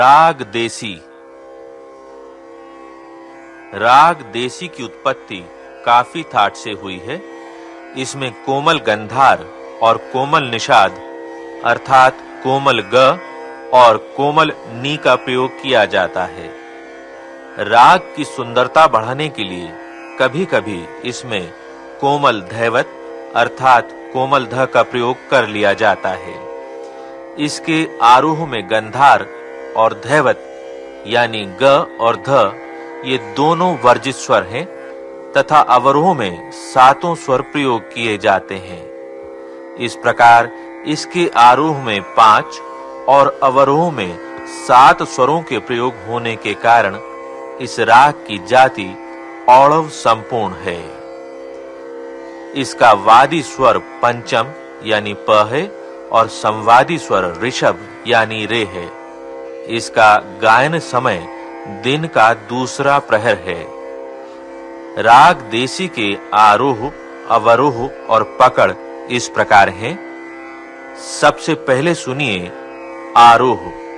राग देसी। राग देसी की उत्पत्ति काफी ठाट से हुई है। इसमें कोमल गंधार और कोमल निषाद अर्थात कोमल ग और कोमल नी का प्रयोग किया जाता है। राग की सुंदरता बढ़ाने के लिए कभी-कभी इसमें कोमल धैवत अर्थात कोमल ध का प्रयोग कर लिया जाता है। इसके आरोह में गंधार और धैवत यानी ग और ध ये दोनों वर्जित स्वर हैं तथा अवरोह में सातों स्वर प्रयोग किए जाते हैं। इस प्रकार इसके आरोह में 5 और अवरोह में 7 स्वरों के प्रयोग होने के कारण इस राग की जाति औड़व संपूर्ण है। इसका वादी स्वर पंचम यानी प है और संवादी स्वर ऋषभ यानी रे है। इसका गायन समय दिन का दूसरा प्रहर है। राग देसी के आरोह, अवरोह और पकड़ इस प्रकार हैं। सबसे पहले सुनिए आरोह।